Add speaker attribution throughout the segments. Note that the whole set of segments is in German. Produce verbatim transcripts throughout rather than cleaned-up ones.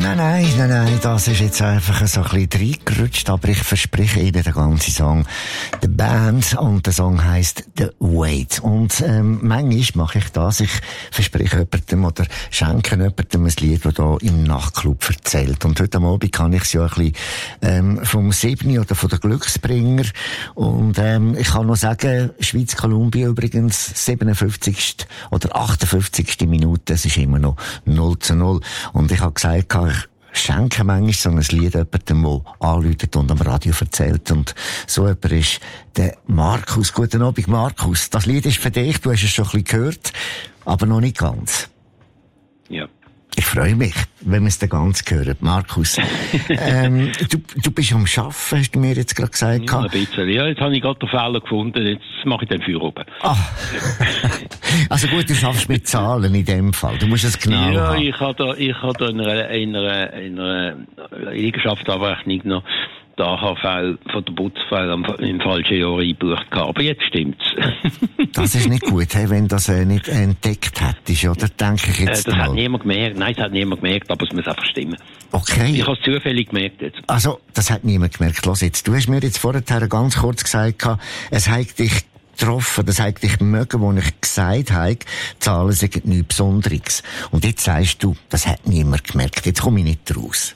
Speaker 1: Nein, nein, nein, nein, das ist jetzt einfach so ein bisschen reingerutscht, aber ich verspreche Ihnen den ganzen Song. The Band, und der Song heisst The Wait. Und ähm, manchmal mache ich das, ich verspreche jemandem oder schenke jemandem ein Lied, das hier im Nachtclub erzählt. Und heute Abend kann ich es ja ein bisschen ähm, vom Siebni oder von der Glücksbringer. Und ähm, ich kann noch sagen, Schweiz-Kolumbien übrigens siebenundfünfzigste oder achtundfünfzigste Minute, es ist immer noch null zu null. Und ich habe gesagt, ich schenke manchmal so ein Lied jemandem, der anruft und am Radio erzählt. Und so jemand ist der Markus. Guten Abend, Markus. Das Lied ist für dich, du hast es schon ein bisschen gehört, aber noch nicht ganz.
Speaker 2: Ja.
Speaker 1: Ich freue mich, wenn wir es dann ganz hören. Markus, ähm, du, du bist am Arbeiten, hast du mir jetzt gerade gesagt.
Speaker 2: Ja, ein bisschen. Ja, jetzt habe ich gerade den Fehler gefunden, jetzt mache ich den Feuer oben.
Speaker 1: Ah. Also gut, du schaffst mit Zahlen in dem Fall. Du musst es genau
Speaker 2: ja,
Speaker 1: haben.
Speaker 2: Ja, ich habe da, ich habe da in einer, in einer, in einer Liegenschaftsabrechnung noch die A H V von der Putzfall im falschen Jahr eingebucht gehabt. Aber jetzt stimmt's.
Speaker 1: Das ist nicht gut, hey, wenn das äh, nicht entdeckt hättest, oder? Denke ich jetzt
Speaker 2: äh, Das
Speaker 1: mal.
Speaker 2: hat niemand gemerkt. Nein, das hat niemand gemerkt, aber es muss einfach stimmen.
Speaker 1: Okay.
Speaker 2: Ich habe es zufällig gemerkt jetzt.
Speaker 1: Also, das hat niemand gemerkt. Los jetzt, du hast mir jetzt vorher ganz kurz gesagt, es hat dich getroffen, das hat dich mögen, wo ich gesagt habe, Zahlen sind nichts Besonderes. Und jetzt sagst du, das hat niemand gemerkt. Jetzt komme ich nicht raus.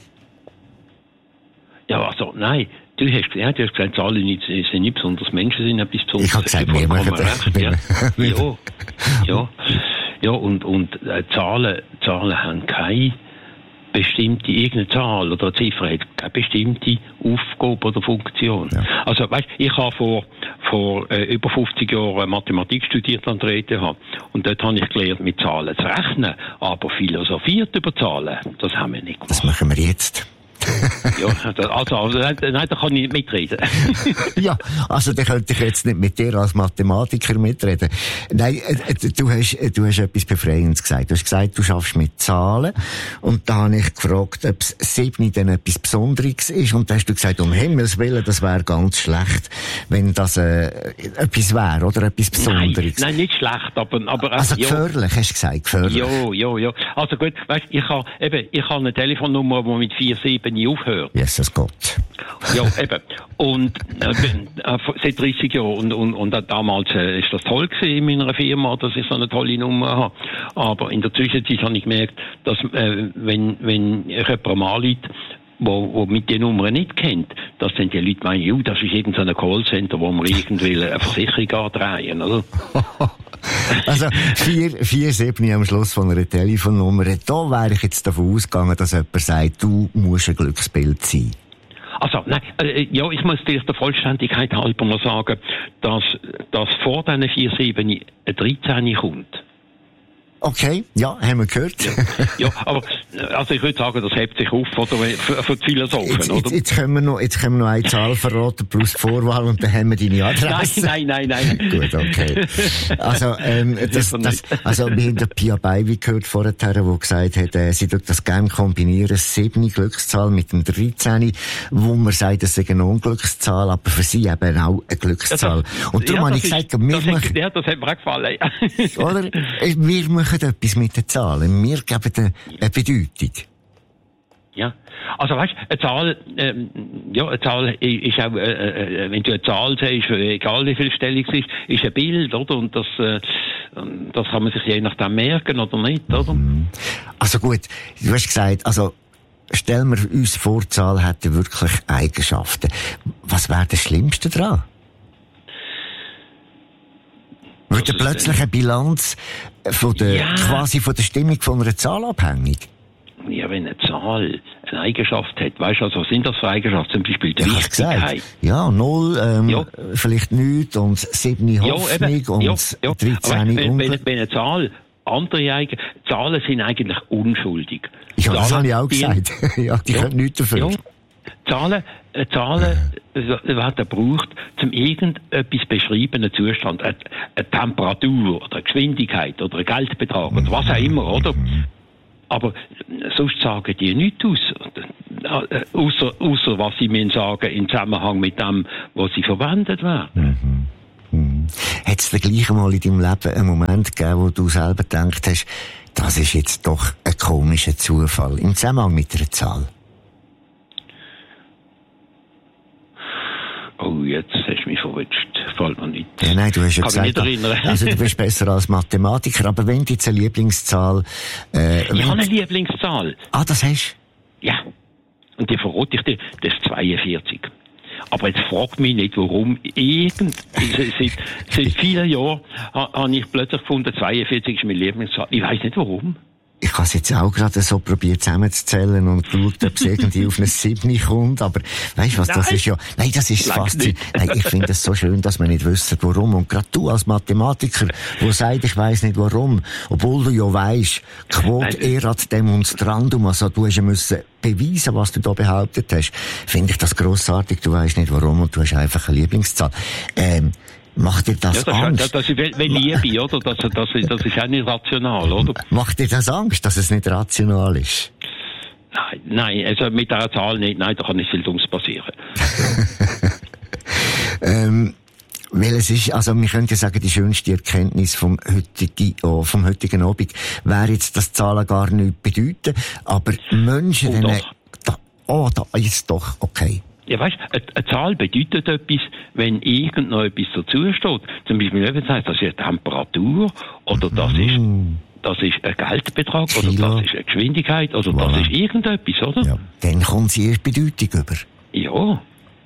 Speaker 2: Ja, also, nein. Du hast, ja, du hast gesagt, Zahlen sind nicht besonders, Menschen sind etwas Besonderes.
Speaker 1: Ich habe gesagt, wir machen das.
Speaker 2: Ja. ja, ja, ja, und, und äh, Zahlen, Zahlen haben keine bestimmte, irgendeine Zahl oder eine Ziffer hat keine bestimmte Aufgabe oder Funktion. Ja. Also, weißt, ich habe vor, vor äh, über fünfzig Jahren Mathematik studiert an der E T H und dort habe ich gelernt, mit Zahlen zu rechnen, aber philosophiert über Zahlen, das haben wir nicht gemacht.
Speaker 1: Das machen wir jetzt.
Speaker 2: Ja, also, also nein, da kann ich nicht mitreden.
Speaker 1: Ja, also da könnte ich jetzt nicht mit dir als Mathematiker mitreden. Nein, äh, du hast, du hast etwas Befreiendes gesagt. Du hast gesagt, du schaffst mit Zahlen. Und da habe ich gefragt, ob es sieben denn etwas Besonderes ist. Und da hast du gesagt, um Himmels Willen, das wäre ganz schlecht, wenn das äh, etwas wäre, oder etwas Besonderes.
Speaker 2: Nein, nein, nicht schlecht, aber... aber
Speaker 1: also
Speaker 2: ja.
Speaker 1: gefährlich, hast du gesagt, gefährlich.
Speaker 2: Ja, ja, ja. Also gut, weißt, ich habe eben, ich habe eine Telefonnummer, die mit vier sieben nie aufhört.
Speaker 1: Jesus Gott.
Speaker 2: Ja, eben. Und äh, seit dreißig Jahren. Und, und, und damals äh, ist das toll gewesen in meiner Firma, dass ich so eine tolle Nummer habe. Aber in der Zwischenzeit habe ich gemerkt, dass äh, wenn, wenn ich jemanden anrufe, wo, wo mit den Nummern nicht kennt, dass dann die Leute meinen, jo, das ist irgendein so Callcenter, wo wir irgendwie eine Versicherung andrehen, oder?
Speaker 1: Also, vier, vier, sieben am Schluss von einer Telefonnummer. Da wäre ich jetzt davon ausgegangen, dass jemand sagt, du musst ein Glücksbild sein.
Speaker 2: Also, nein, äh, ja, ich muss dir der Vollständigkeit halber noch sagen, dass, dass vor diesen vier sieben ein dreizehn kommt.
Speaker 1: Okay, ja, haben wir gehört.
Speaker 2: Ja, ja, aber also ich würde sagen, das hebt sich auf oder, für, für die Philosophen,
Speaker 1: jetzt,
Speaker 2: oder?
Speaker 1: Jetzt, jetzt, können wir noch, jetzt können wir noch eine Zahl verraten plus die Vorwahl und dann haben wir deine Adresse.
Speaker 2: Nein, nein, nein, nein.
Speaker 1: Gut, okay. Also, ähm, das, das, also wir haben den Pia Beiwi gehört vorher, der gesagt hat, äh, sie tut das gerne kombinieren, sieben Glückszahl mit dem dreizehn, wo man sagt, das ist eine Unglückszahl, aber für sie eben auch eine Glückszahl.
Speaker 2: Ja, das,
Speaker 1: und darum
Speaker 2: ja,
Speaker 1: habe ich gesagt, wir
Speaker 2: das,
Speaker 1: machen,
Speaker 2: ja, das hat mir auch gefallen.
Speaker 1: oder? Wir machen etwas mit den Zahlen. Wir geben eine Bedeutung.
Speaker 2: Ja, also weißt, eine Zahl, ähm, ja, eine Zahl ist auch, äh, äh, wenn du eine Zahl sagst, egal wie viel Stellung es ist, ist ein Bild, oder? Und das, äh, das kann man sich je nachdem merken oder nicht, oder?
Speaker 1: Also gut, du hast gesagt, also stellen wir uns vor, die Zahl hätte wirklich Eigenschaften. Was wäre das Schlimmste daran? Wird plötzlich eine Bilanz von der, ja. quasi von der Stimmung von einer Zahl abhängig?
Speaker 2: Ja, wenn eine Zahl eine Eigenschaft hat, weißt du, also was sind das für Eigenschaften? Zum Beispiel die
Speaker 1: ja,
Speaker 2: Wichtigkeit.
Speaker 1: Ja, null, ähm, ja. vielleicht nichts und sieben Hoffnung
Speaker 2: ja,
Speaker 1: und
Speaker 2: ja, ja.
Speaker 1: dreizehn
Speaker 2: wenn, wenn, wenn eine Zahl andere Eigen... Zahlen sind eigentlich unschuldig.
Speaker 1: Ja,
Speaker 2: Zahlen,
Speaker 1: das habe ich auch gesagt. Die, ja, die ja, können nichts dafür.
Speaker 2: Ja. Zahlen, äh, Zahlen werden gebraucht, um irgendetwas beschreibenden Zustand, eine, eine Temperatur oder eine Geschwindigkeit oder ein Geldbetrag oder was auch immer, oder? Aber sonst sagen die nichts aus, äh, außer, außer was sie mir sagen im Zusammenhang mit dem, was sie verwendet werden.
Speaker 1: Mhm. Mhm. Hat es denn gleich mal in deinem Leben einen Moment gegeben, wo du selber gedacht hast, das ist jetzt doch eine komische komischer Zufall im Zusammenhang mit einer Zahl?
Speaker 2: Oh, jetzt hast du mich verwünscht. Fällt mir nicht.
Speaker 1: Ja, nein, du hast ja
Speaker 2: Kann
Speaker 1: gesagt, also du bist besser als Mathematiker, aber wenn du jetzt eine Lieblingszahl... Äh,
Speaker 2: ich habe eine Lieblingszahl.
Speaker 1: Ah, das hast
Speaker 2: du? Ja. Und die verrate ich dir, das ist zweiundvierzig. Aber jetzt frag mich nicht, warum. Irgend, seit, seit vielen Jahren habe ich plötzlich gefunden, zweiundvierzig ist meine Lieblingszahl. Ich weiss nicht warum.
Speaker 1: Ich habe es jetzt auch gerade so probiert zusammenzuzählen und geschaut, ob es irgendwie auf eine sieben kommt, aber weißt du was, das nein. ist ja, nein, das ist faszinierend. Nein, ich finde es so schön, dass man nicht wüsste, warum. Und gerade du als Mathematiker, der sagt, ich weiss nicht warum, obwohl du ja weisst, quod erat demonstrandum, also du hast ja müssen beweisen, was du da behauptet hast, finde ich das grossartig, du weisst nicht warum und du hast einfach eine Lieblingszahl. Ähm, Macht dir das,
Speaker 2: ja, das
Speaker 1: Angst?
Speaker 2: Das, das ist wie Liebe, oder? Das, das, das, das ist auch nicht rational, oder?
Speaker 1: Macht dir das Angst, dass es nicht rational ist?
Speaker 2: Nein, nein, also mit dieser Zahl nicht. Nein, da kann nicht viel Dummes passieren.
Speaker 1: ähm, weil es ist, also wir können ja sagen, die schönste Erkenntnis vom heutigen, oh, vom heutigen Abend wäre jetzt, dass Zahlen gar nichts bedeuten, aber Menschen...
Speaker 2: Oh,
Speaker 1: denen,
Speaker 2: doch.
Speaker 1: Da, oh, da ist doch, okay.
Speaker 2: Ja, weißt, eine, eine Zahl bedeutet etwas, wenn irgend noch etwas dazu steht. Zum Beispiel, wenn man sagt, das ist eine Temperatur, oder das ist, das ist ein Geldbetrag, Kilo. Oder das ist eine Geschwindigkeit, oder voilà. Das ist irgendetwas, oder?
Speaker 1: Ja. Dann kommt sie erst Bedeutung über.
Speaker 2: Ja.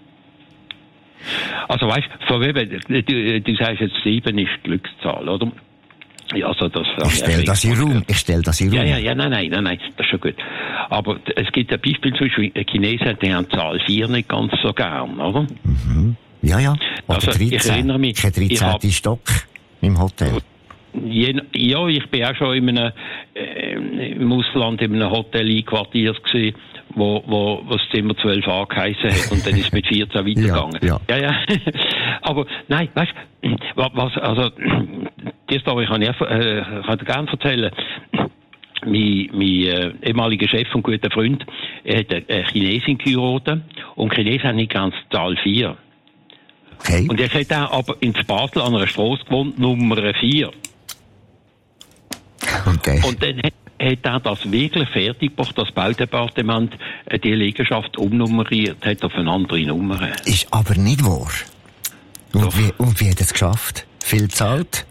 Speaker 2: Also weißt, so wie, du, du sagst jetzt, sieben ist die Glückszahl, oder? Ja, also das,
Speaker 1: ich stelle das in Raum. Ich stelle das in Raum.
Speaker 2: Ja, ja, ja, nein, nein, nein, nein, das ist schon gut. Aber es gibt ein Beispiel, zum Beispiel, Chinesen, die haben Zahl vier nicht ganz so gern, oder?
Speaker 1: Mhm. Ja, ja. Oder
Speaker 2: also,
Speaker 1: dreizehn.
Speaker 2: Ich erinnere mich.
Speaker 1: Kein dreizehnten Stock im Hotel.
Speaker 2: Je, ja, ich bin auch schon in einem, äh, im Ausland in einem Hotel einquartiert gewesen, wo, wo, wo das Zimmer zwölf A geheissen hat und dann ist es mit vierzehn weitergegangen.
Speaker 1: Ja,
Speaker 2: ja. ja, ja. Aber, nein, weißt du, was, also, die Story kann ich, äh, kann ich gerne erzählen. Mein, mein äh, ehemaliger Chef und guter Freund, er hat eine, eine Chinesin geheiratet und Chinesen haben nicht ganz die Zahl vier.
Speaker 1: Okay.
Speaker 2: Und jetzt hat er aber in Basel an einer Strasse gewohnt, Nummer vier.
Speaker 1: Okay.
Speaker 2: Und dann hat, hat er das wirklich fertig gemacht, das Baudepartement, die Liegenschaft umnummeriert hat auf eine andere Nummer.
Speaker 1: Ist aber nicht wahr. Und wie, und wie hat er es geschafft? Viel zahlt?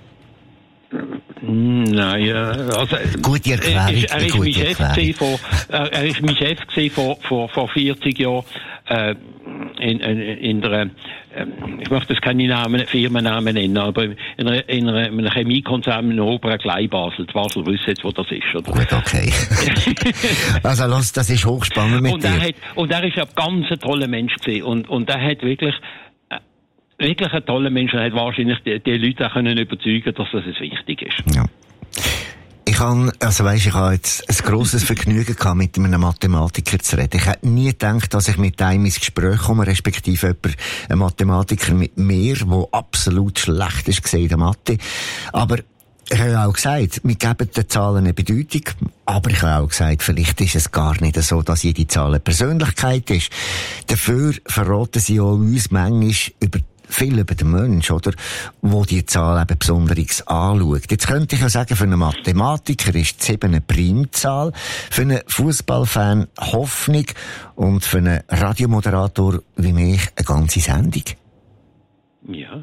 Speaker 2: Nein, also...
Speaker 1: Gute Erklärung.
Speaker 2: Er, er, ist, mein Chef vor, er, er ist mein Chef vor, vor, vor vierzig Jahren, äh, in, in, in der, äh, ich möchte jetzt keine Namen, Firmennamen nennen, aber in, einer, in, einer, in einem Chemiekonzern in Oberen Kleinbasel. Die Basel wissen jetzt, wo das ist, oder?
Speaker 1: Gut, okay. Also, los, das ist hochspannend mit
Speaker 2: und
Speaker 1: dir.
Speaker 2: Er hat, und er ist ein ganz toller Mensch gewesen. Und, und er hat wirklich, wirklich ein toller Mensch und hat wahrscheinlich die, die Leute auch können überzeugen, dass das wichtig ist.
Speaker 1: Ja. Ich habe, also weisst, ich habe jetzt ein grosses Vergnügen gehabt, mit einem Mathematiker zu reden. Ich hätte nie gedacht, dass ich mit einem ins Gespräch komme, respektive jemand, ein Mathematiker mit mir, der absolut schlecht ist in der Mathe. Aber ich habe auch gesagt, wir geben den Zahlen eine Bedeutung, aber ich habe auch gesagt, vielleicht ist es gar nicht so, dass jede Zahl eine Persönlichkeit ist. Dafür verraten sie auch uns manchmal über viel über den Mensch, oder? Wo die Zahl eben Besonderes anschaut. Jetzt könnte ich ja sagen, für einen Mathematiker ist die sieben eine Primzahl, für einen Fußballfan Hoffnung und für einen Radiomoderator wie mich eine ganze Sendung.
Speaker 2: Ja.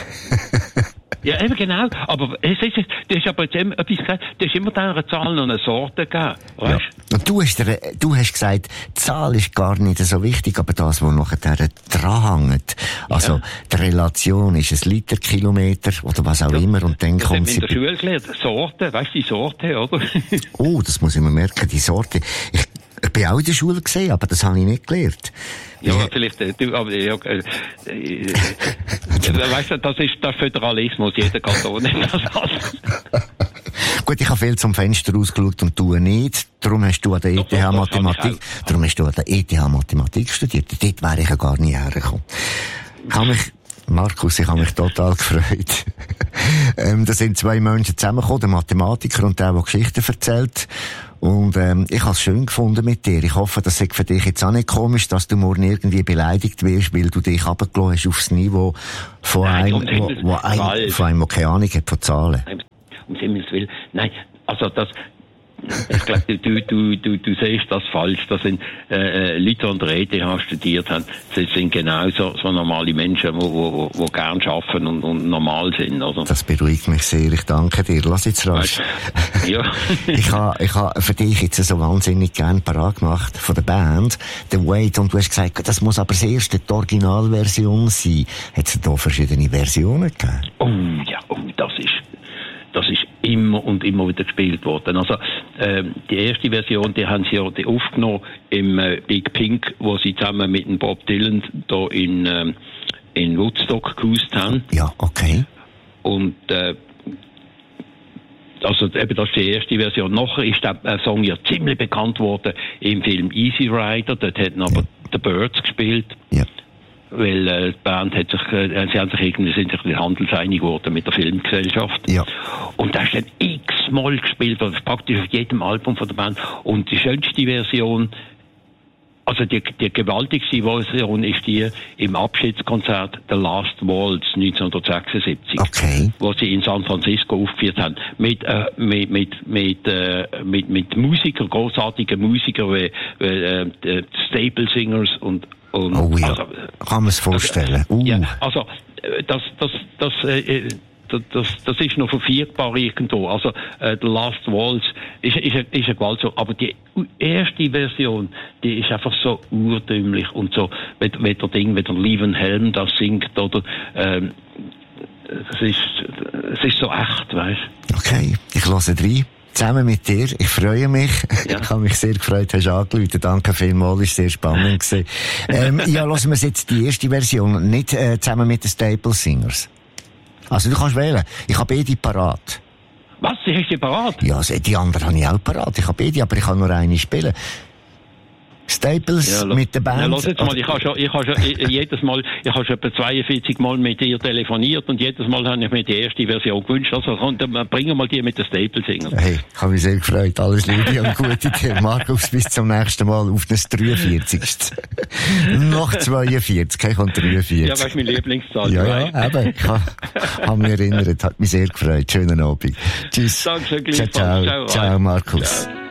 Speaker 2: Ja, eben genau. Aber es ist, du hast aber jetzt immer etwas gesagt, du hast immer dieser Zahl noch eine Sorte gegeben. Weißt?
Speaker 1: Ja. Und du hast, du hast gesagt, die Zahl ist gar nicht so wichtig, aber das, was nachher dranhängt. Also, ja. Die Relation ist ein Liter, Kilometer oder was auch ja. immer. Und dann
Speaker 2: das
Speaker 1: kommt sie.
Speaker 2: In der Schule gelernt. Sorte, weißt du, die Sorte, oder?
Speaker 1: Oh, das muss ich mir merken, die Sorte. Ich, ich bin auch in der Schule gesehen, aber das habe ich nicht gelernt.
Speaker 2: Ja, ja. vielleicht, du, aber, ja, äh, äh, weißt du, das ist der Föderalismus, jeder Kanton hat das alles.
Speaker 1: Gut, ich habe viel zum Fenster ausgeschaut und du nicht. Darum hast du an der E T H Mathematik, darum hast du an der E T H Mathematik studiert. Dort wäre ich ja gar nie hergekommen. Ich habe mich, Markus, ich habe mich total gefreut. ähm, da sind zwei Menschen zusammengekommen, der Mathematiker und der, der Geschichten erzählt. Und ähm, ich habe es schön gefunden mit dir. Ich hoffe, das ist für dich jetzt auch nicht komisch, dass du morgen irgendwie beleidigt wirst, weil du dich runtergelassen hast aufs Niveau von einem, Nein, wo, wo ein, von einem, der keine Ahnung hat von Zahlen.
Speaker 2: Um Himmels Willen. Nein, also das, Ich glaube, du, du, du, du siehst das falsch. Das sind äh, Leute, die an der E T H studiert haben, das sind genauso so normale Menschen, die wo, wo, wo gern arbeiten und, und normal sind. Oder?
Speaker 1: Das beruhigt mich sehr, ich danke dir. Lass jetzt rasch.
Speaker 2: Ja.
Speaker 1: ich habe ich ha für dich jetzt so wahnsinnig gern parat gemacht von der Band, The Wait, und du hast gesagt, das muss aber das erste die Originalversion sein. Hat es da verschiedene Versionen gegeben?
Speaker 2: Oh ja, oh, das ist das ist immer und immer wieder gespielt worden. Also ähm, die erste Version, die haben sie ja die aufgenommen im äh, Big Pink, wo sie zusammen mit dem Bob Dylan da in ähm, in Woodstock gehust haben.
Speaker 1: Ja, okay.
Speaker 2: Und äh, also eben das ist die erste Version. Nachher ist der äh, Song ja ziemlich bekannt worden im Film Easy Rider. Dort hätten aber ja. The Byrds gespielt. Ja. Weil äh, die Band hat sich, äh, sie haben sich irgendwie sind sich handelseinig geworden mit der Filmgesellschaft. Ja. Und das ist dann x-mal gespielt, also praktisch auf jedem Album von der Band. Und die schönste Version, also die, die gewaltigste Version ist die im Abschiedskonzert The Last Waltz neunzehnhundertsechsundsiebzig. Okay. Wo sie in San Francisco aufgeführt haben. Mit, äh, mit, mit, mit, äh, mit, mit Musikern, großartigen Musikern wie, wie äh, die Staple Singers und Und
Speaker 1: oh ja,
Speaker 2: also,
Speaker 1: kann man es vorstellen.
Speaker 2: Also,
Speaker 1: uh.
Speaker 2: Ja, also das, das, das, äh, das, das, das ist noch verfügbar irgendwo. Also äh, The Last Waltz ist, ist, ist eine Gewalt so, aber die erste Version, die ist einfach so urtümlich und so, wenn, wenn der Ding, wenn der Lieven Helm das singt, oder ähm, es ist, es ist so echt, weißt du.
Speaker 1: Okay, ich höre rein. Zusammen mit dir. Ich freue mich. Ja. Ich habe mich sehr gefreut, hast du angerufen. Danke vielmals, ist sehr spannend gewesen. ähm, ja, hören wir jetzt die erste Version, nicht äh, zusammen mit den Staple Singers. Also du kannst wählen. Ich habe beide parat.
Speaker 2: Was? Du hast die parat?
Speaker 1: Ja, die anderen habe ich auch parat. Ich habe beide, aber ich kann nur eine spielen. Staples
Speaker 2: ja,
Speaker 1: mit der Band.
Speaker 2: Ja, lass jetzt mal, ich habe schon, ich habe schon jedes Mal, ich habe schon etwa zweiundvierzig Mal mit dir telefoniert und jedes Mal habe ich mir die erste Version gewünscht. Also komm, bringen wir mal die mit den Staples singen.
Speaker 1: Hey, ich habe mich sehr gefreut. Alles Liebe und gute dir. Markus, bis zum nächsten Mal auf das dreiundvierzigste Noch zweiundvierzig, ich komme dreiundvierzig. Ja,
Speaker 2: das ist meine Lieblingszahl.
Speaker 1: Ja, ja, eben. Ich habe hab mich erinnert, hat mich sehr gefreut. Schönen Abend. Tschüss.
Speaker 2: Danke,
Speaker 1: ciao, ciao. Ciao, Markus. Ciao.